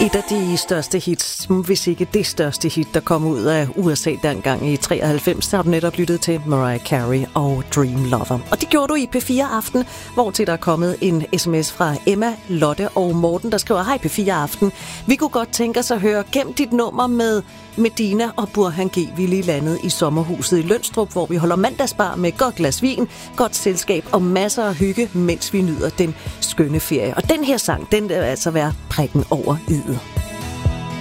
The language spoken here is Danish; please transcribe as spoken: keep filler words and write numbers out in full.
Et af de største hits, hvis ikke det største hit, der kom ud af U S A dengang i treoghalvfems, der har du netop lyttet til Mariah Carey og Dream Lover. Og det gjorde du i P fire Aften, hvor til der er kommet en sms fra Emma, Lotte og Morten, der skriver: Hej P fire Aften. Vi kunne godt tænke os at høre Gem dit nummer med Medina og Burhan G. Vi lige landet i sommerhuset i Lønstrup, hvor vi holder mandagsbar med godt glas vin, godt selskab og masser af hygge, mens vi nyder den skønne ferie. Og den her sang, den vil altså være prikken over i'et.